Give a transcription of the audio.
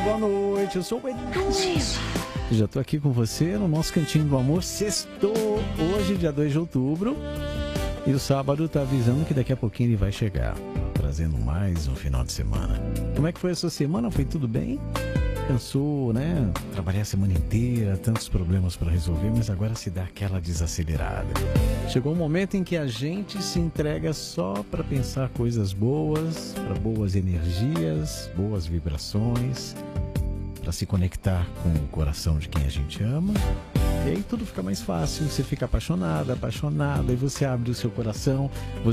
boa noite. Eu sou o Edu. Já tô aqui com você no nosso Cantinho do Amor. Sextou hoje, dia 2 de outubro. E o sábado tá avisando que daqui a pouquinho ele vai chegar, trazendo mais um final de semana. Como é que foi a sua semana? Foi tudo bem? Cansou, né? Trabalhei a semana inteira, tantos problemas para resolver, mas agora se dá aquela desacelerada. Chegou um momento em que a gente se entrega só para pensar coisas boas, para boas energias, boas vibrações, para se conectar com o coração de quem a gente ama. E aí tudo fica mais fácil, você fica apaixonada, e você abre o seu coração,